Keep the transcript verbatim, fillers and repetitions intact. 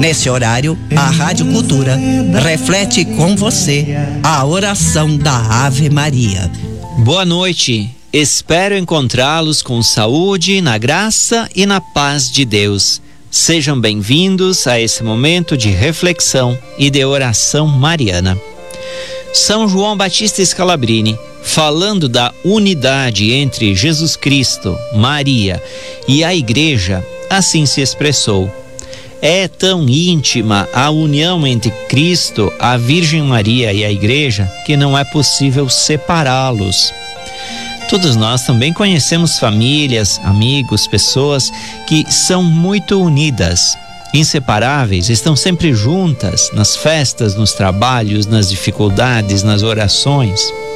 Nesse horário, a Rádio Cultura reflete com você a oração da Ave Maria. Boa noite. Espero encontrá-los com saúde, na graça e na paz de Deus. Sejam bem-vindos a esse momento de reflexão e de oração mariana. São João Batista Scalabrini, falando da unidade entre Jesus Cristo, Maria e a Igreja, assim se expressou: é tão íntima a união entre Cristo, a Virgem Maria e a Igreja que não é possível separá-los. Todos nós também conhecemos famílias, amigos, pessoas que são muito unidas, inseparáveis, estão sempre juntas nas festas, nos trabalhos, nas dificuldades, nas orações.